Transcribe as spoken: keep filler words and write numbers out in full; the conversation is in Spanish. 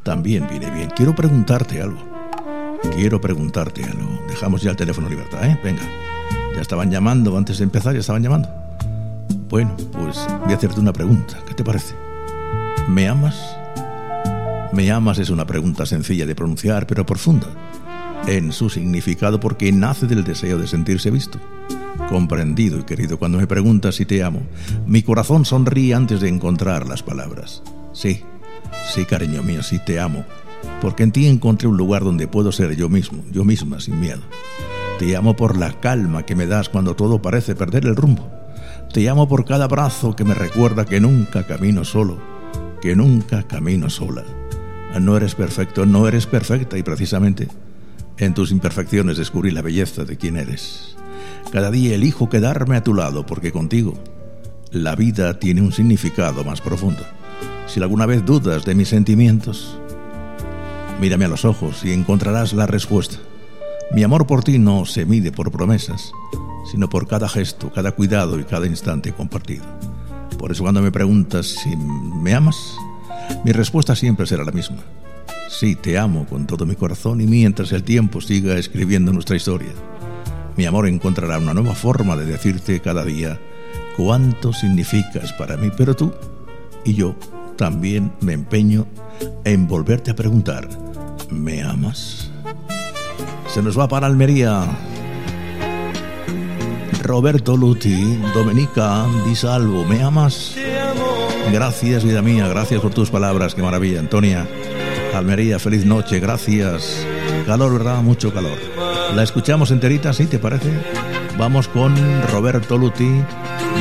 también viene bien. Quiero preguntarte algo. Quiero preguntarte algo. Dejamos ya el teléfono en libertad, ¿eh? Venga. Ya estaban llamando, antes de empezar ya estaban llamando. Bueno, pues voy a hacerte una pregunta. ¿Qué te parece? ¿Me amas? ¿Me amas? Es una pregunta sencilla de pronunciar, pero profunda en su significado, porque nace del deseo de sentirse visto, comprendido y querido. Cuando me preguntas si te amo, mi corazón sonríe antes de encontrar las palabras. Sí, sí, cariño mío, sí te amo, porque en ti encontré un lugar donde puedo ser yo mismo, yo misma, sin miedo. Te amo por la calma que me das cuando todo parece perder el rumbo. Te amo por cada abrazo que me recuerda que nunca camino solo, que nunca camino sola. No eres perfecto, no eres perfecta, y precisamente en tus imperfecciones descubrí la belleza de quién eres. Cada día elijo quedarme a tu lado, porque contigo la vida tiene un significado más profundo. Si alguna vez dudas de mis sentimientos, mírame a los ojos y encontrarás la respuesta. Mi amor por ti no se mide por promesas, sino por cada gesto, cada cuidado y cada instante compartido. Por eso cuando me preguntas si me amas, mi respuesta siempre será la misma. Sí, te amo con todo mi corazón, y mientras el tiempo siga escribiendo nuestra historia, mi amor encontrará una nueva forma de decirte cada día cuánto significas para mí. Pero tú y yo también me empeño en volverte a preguntar, ¿me amas? Se nos va para Almería Roberto Luti, Domenica Di Salvo. ¿Me amas? Gracias, vida mía, gracias por tus palabras, qué maravilla. Antonia, Almería, feliz noche, gracias. Calor, ¿verdad? Mucho calor. ¿La escuchamos enterita, sí, te parece? Vamos con Roberto Luti,